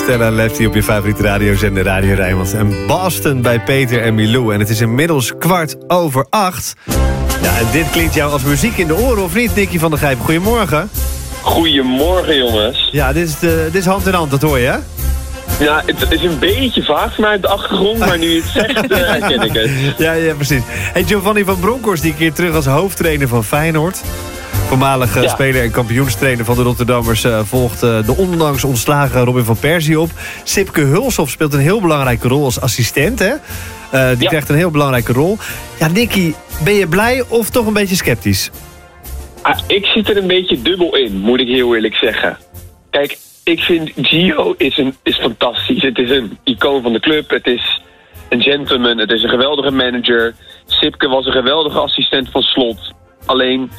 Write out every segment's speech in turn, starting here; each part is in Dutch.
Stella en Lefty op je favoriete radiozender Radio Rijnmond. En Boston bij Peter en Milou. En het is inmiddels 7:15. Ja, en dit klinkt jou als muziek in de oren, of niet, Nicky van der Gijp? Goedemorgen. Goedemorgen, jongens. Ja, dit is hand in hand, dat hoor je, hè? Ja, het is een beetje vaag voor mij op de achtergrond, maar nu je het zegt, herken ik het. Ja, precies. Hey, Giovanni van Bronckhorst, die keert terug als hoofdtrainer van Feyenoord. Voormalig speler en kampioenstrainer van de Rotterdammers volgt de onlangs ontslagen Robin van Persie op. Sipke Hulshoff speelt een heel belangrijke rol als assistent, hè? Die krijgt een heel belangrijke rol. Ja, Nicky, ben je blij of toch een beetje sceptisch? Ik zit er een beetje dubbel in, moet ik heel eerlijk zeggen. Kijk, ik vind Gio is fantastisch. Het is een icoon van de club. Het is een gentleman. Het is een geweldige manager. Sipke was een geweldige assistent van Slot. Alleen,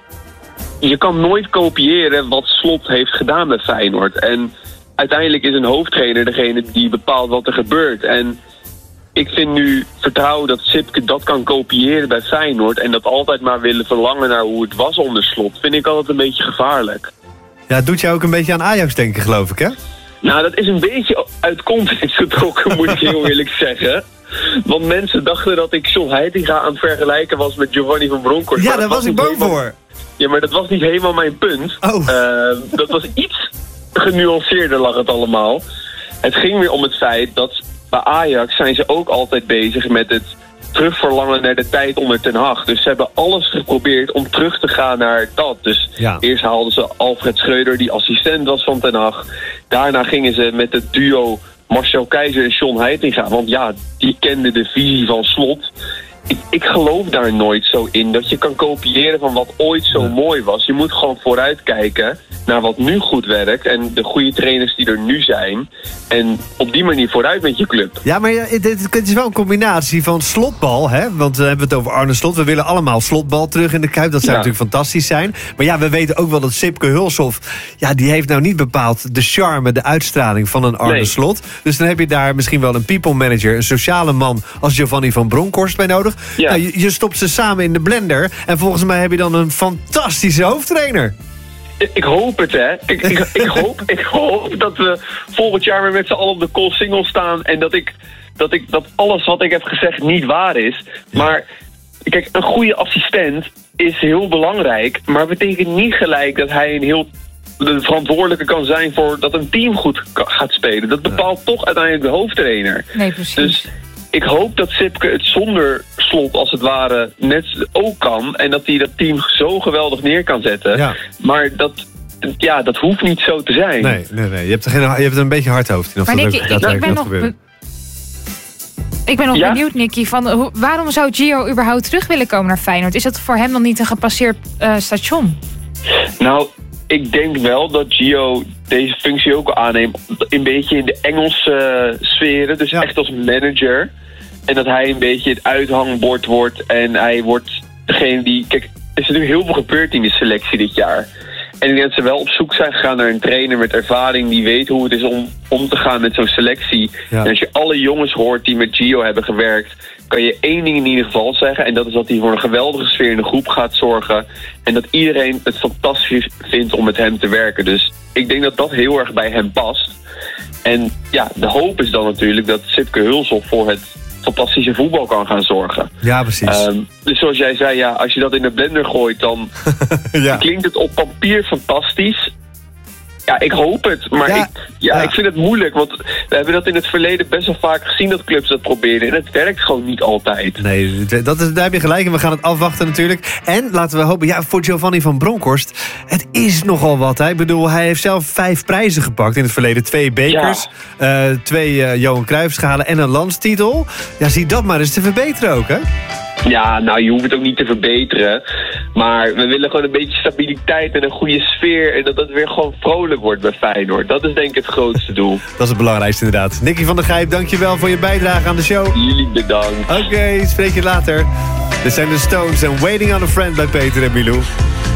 je kan nooit kopiëren wat Slot heeft gedaan met Feyenoord. En uiteindelijk is een hoofdtrainer degene die bepaalt wat er gebeurt. En ik vind nu vertrouwen dat Sipke dat kan kopiëren bij Feyenoord. En dat altijd maar willen verlangen naar hoe het was onder Slot. Vind ik altijd een beetje gevaarlijk. Ja, het doet jou ook een beetje aan Ajax denken, geloof ik, hè? Nou, dat is een beetje uit context getrokken, moet ik heel eerlijk zeggen. Want mensen dachten dat ik John Heitinga aan het vergelijken was met Giovanni van Bronckhorst. Ja, daar was ik bang voor. Ja, maar dat was niet helemaal mijn punt. Oh. Dat was iets genuanceerder lag het allemaal. Het ging weer om het feit dat bij Ajax zijn ze ook altijd bezig met het terugverlangen naar de tijd onder Ten Hag. Dus ze hebben alles geprobeerd om terug te gaan naar dat. Dus eerst haalden ze Alfred Schreuder, die assistent was van Ten Hag. Daarna gingen ze met het duo Marcel Keizer en John Heitinga. Want ja, die kenden de visie van Slot. Ik geloof daar nooit zo in dat je kan kopiëren van wat ooit zo mooi was. Je moet gewoon vooruitkijken naar wat nu goed werkt en de goede trainers die er nu zijn. En op die manier vooruit met je club. Ja, maar het is wel een combinatie van slotbal, hè? Want we hebben het over Arne Slot. We willen allemaal slotbal terug in de Kuip. Dat zou natuurlijk fantastisch zijn. Maar ja, we weten ook wel dat Sipke Hulshoff, ja, die heeft nou niet bepaald de charme, de uitstraling van een Arne Slot. Dus dan heb je daar misschien wel een people manager, een sociale man als Giovanni van Bronckhorst bij nodig. Ja. Nou, je stopt ze samen in de blender en volgens mij heb je dan een fantastische hoofdtrainer. Ik hoop het, hè. Ik hoop dat we volgend jaar weer met z'n allen op de call single staan en dat alles wat ik heb gezegd niet waar is. Ja. Maar kijk, een goede assistent is heel belangrijk, maar betekent niet gelijk dat hij de verantwoordelijke kan zijn voor dat een team goed gaat spelen. Dat bepaalt toch uiteindelijk de hoofdtrainer. Nee, precies. Dus ik hoop dat Sipke het zonder Slot als het ware net ook kan. En dat hij dat team zo geweldig neer kan zetten. Ja. Maar dat hoeft niet zo te zijn. Nee. Je hebt er een beetje hard hoofd in. Maar Nicky, ik ben nog benieuwd, Nicky. Waarom zou Gio überhaupt terug willen komen naar Feyenoord? Is dat voor hem dan niet een gepasseerd station? Nou, ik denk wel dat Gio deze functie ook aanneemt. Een beetje in de Engelse sferen. Dus echt als manager. En dat hij een beetje het uithangbord wordt. En hij wordt degene die... Kijk, er is natuurlijk heel veel gebeurd in de selectie dit jaar. En ik denk dat ze wel op zoek zijn gegaan naar een trainer met ervaring. Die weet hoe het is om te gaan met zo'n selectie. Ja. En als je alle jongens hoort die met Gio hebben gewerkt, kan je één ding in ieder geval zeggen. En dat is dat hij voor een geweldige sfeer in de groep gaat zorgen. En dat iedereen het fantastisch vindt om met hem te werken. Dus ik denk dat dat heel erg bij hem past. En ja, de hoop is dan natuurlijk dat Sipke Hulshoff voor het fantastische voetbal kan gaan zorgen. Ja, precies. Dus zoals jij zei, ja, als je dat in de blender gooit, dan klinkt het op papier fantastisch. Ja, ik hoop het, maar ik vind het moeilijk. Want we hebben dat in het verleden best wel vaak gezien dat clubs dat proberen. En het werkt gewoon niet altijd. Nee, daar heb je gelijk en we gaan het afwachten natuurlijk. En laten we hopen, voor Giovanni van Bronckhorst, het is nogal wat. Hè? Ik bedoel, hij heeft zelf 5 prijzen gepakt in het verleden. 2 bekers, 2 Johan Cruijffschalen en een landstitel. Ja, zie dat maar eens te verbeteren ook, hè? Ja, nou, je hoeft het ook niet te verbeteren. Maar we willen gewoon een beetje stabiliteit en een goede sfeer. En dat het weer gewoon vrolijk wordt bij Feyenoord. Dat is denk ik het grootste doel. Dat is het belangrijkste inderdaad. Nicky van der Gijp, dankjewel voor je bijdrage aan de show. Jullie bedankt. Oké, spreek je later. Dit zijn de Stones en Waiting on a Friend bij Peter en Milou.